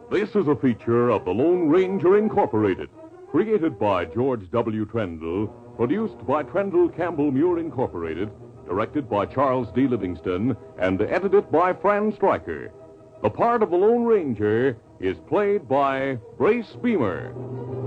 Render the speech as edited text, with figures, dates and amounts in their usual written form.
This is a feature of the Lone Ranger Incorporated, created by George W. Trendle, produced by Trendle Campbell Muir Incorporated, directed by Charles D. Livingston, and edited by Fran Stryker. The part of the Lone Ranger is played by Brace Beamer.